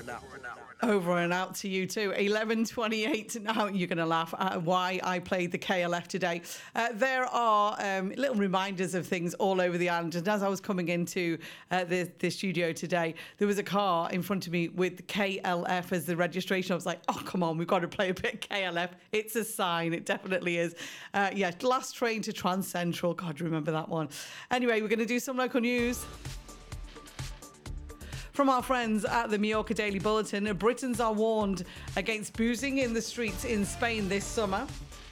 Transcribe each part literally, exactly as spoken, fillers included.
Over and out to you too. eleven twenty-eight now. You're going to laugh at why I played the K L F today. Uh, there are um, little reminders of things all over the island. And as I was coming into uh, the, the studio today, there was a car in front of me with K L F as the registration. I was like, oh, come on, we've got to play a bit of K L F. It's a sign. It definitely is. Uh, yeah, last train to Trans Central. God, remember that one. Anyway, we're going to do some local news. From our friends at the Mallorca Daily Bulletin, Britons are warned against boozing in the streets in Spain this summer.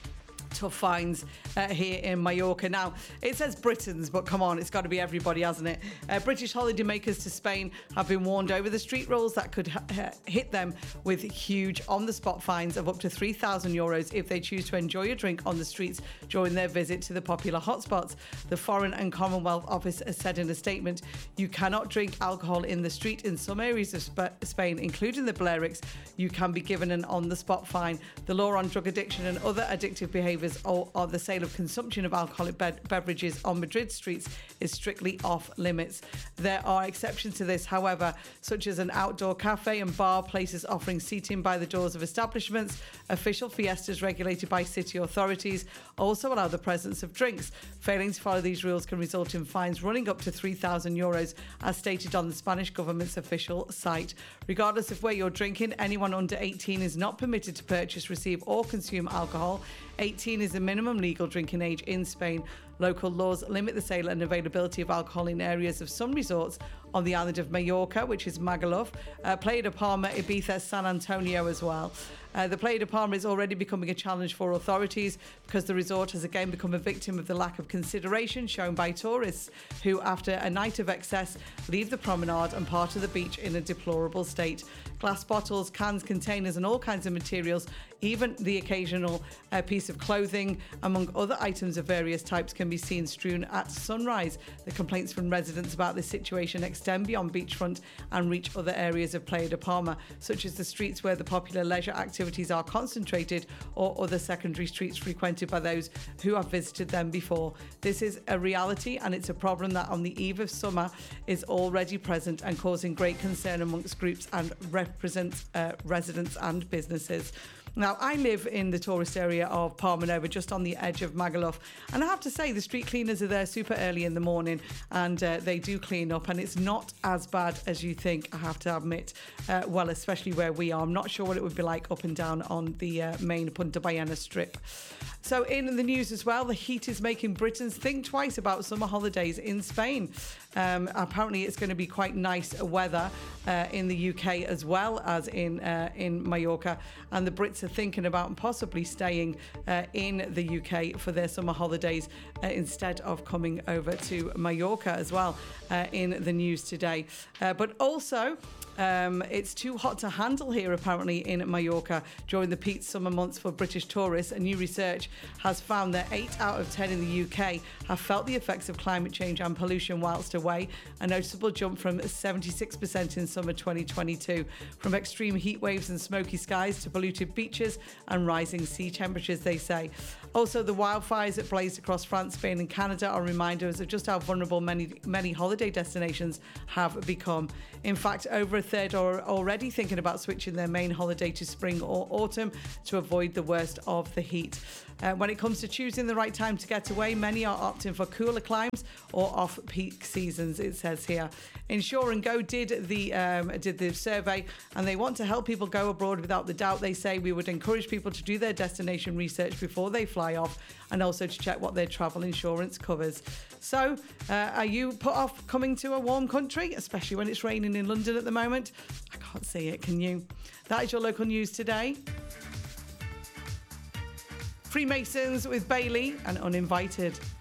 Tough fines uh, here in Mallorca. Now, it says Britons, but come on, it's got to be everybody, hasn't it? Uh, British holidaymakers to Spain have been warned over the street rules that could ha- hit them with huge on-the-spot fines of up to three thousand euros if they choose to enjoy a drink on the streets during their visit to the popular hotspots. The Foreign and Commonwealth Office has said in a statement, you cannot drink alcohol in the street in some areas of Sp- Spain, including the Balearics. You can be given an on-the-spot fine. The law on drug addiction and other addictive behaviours Or, or the sale of consumption of alcoholic be- beverages on Madrid streets is strictly off limits. There are exceptions to this, however, such as an outdoor cafe and bar, places offering seating by the doors of establishments. Official fiestas regulated by city authorities also allow the presence of drinks. Failing to follow these rules can result in fines running up to three thousand euros, as stated on the Spanish government's official site. Regardless of where you're drinking, anyone under eighteen is not permitted to purchase, receive or consume alcohol. eighteen is the minimum legal drinking age in Spain. Local laws limit the sale and availability of alcohol in areas of some resorts on the island of Mallorca, which is Magaluf, uh, Playa de Palma, Ibiza, San Antonio as well. Uh, the Playa de Palma is already becoming a challenge for authorities because the resort has again become a victim of the lack of consideration shown by tourists who, after a night of excess, leave the promenade and part of the beach in a deplorable state. Glass bottles, cans, containers and all kinds of materials, even the occasional uh, piece of clothing, among other items of various types, can be seen strewn at sunrise. The complaints from residents about this situation extend beyond beachfront and reach other areas of Playa de Palma, such as the streets where the popular leisure activities are concentrated or other secondary streets frequented by those who have visited them before. This is a reality, and it's a problem that on the eve of summer is already present and causing great concern amongst groups and represent uh, residents and businesses. Now, I live in the tourist area of Palma Nova, just on the edge of Magaluf, and I have to say the street cleaners are there super early in the morning, and uh, they do clean up, and it's not as bad as you think, I have to admit. Uh, well, especially where we are. I'm not sure what it would be like up and down on the uh, main Punta Ballena strip. So in the news as well, the heat is making Britons think twice about summer holidays in Spain. Um, apparently it's going to be quite nice weather uh, in the U K as well as in uh, in Mallorca, and the Brits are thinking about possibly staying uh, in the U K for their summer holidays uh, instead of coming over to Mallorca as well uh, in the news today. Uh, but also Um, it's too hot to handle here, apparently, in Mallorca during the peak summer months for British tourists. A new research has found that eight out of ten in the U K have felt the effects of climate change and pollution whilst away, a noticeable jump from seventy-six percent in summer twenty twenty-two. From extreme heat waves and smoky skies to polluted beaches and rising sea temperatures, they say. Also, the wildfires that blazed across France, Spain and Canada are reminders of just how vulnerable many, many holiday destinations have become. In fact, over a third are already thinking about switching their main holiday to spring or autumn to avoid the worst of the heat. Uh, when it comes to choosing the right time to get away, many are opting for cooler climes or off-peak seasons, it says here. Insure and Go did the um, did the survey, and they want to help people go abroad without the doubt. They say we would encourage people to do their destination research before they fly off, and also to check what their travel insurance covers. So, uh, are you put off coming to a warm country, especially when it's raining in London at the moment? I can't see it, can you? That is your local news today. Freemasons with Bailey and Uninvited.